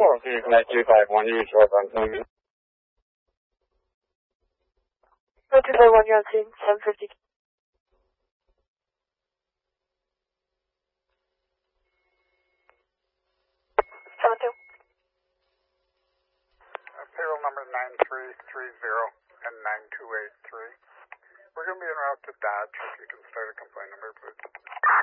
Connect 251, you short on team. 251, you're on scene, 750. Payroll number 9330 and 9283. We're going to be en route to Dodge. If you can start a complaint number, please.